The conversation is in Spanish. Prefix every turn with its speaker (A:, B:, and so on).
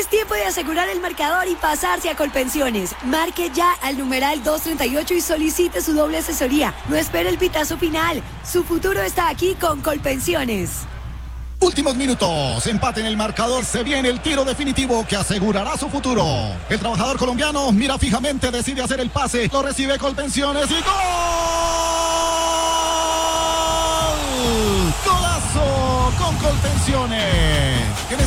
A: tiempo de asegurar el marcador y pasarse a Colpensiones. Marque ya al numeral 238 y solicite su doble asesoría. No espere el pitazo final. Su futuro está aquí con Colpensiones.
B: Últimos minutos, empate en el marcador, se viene el tiro definitivo que asegurará su futuro. El trabajador colombiano mira fijamente, decide hacer el pase, lo recibe Colpensiones y ¡gol! ¡Golazo con Colpensiones!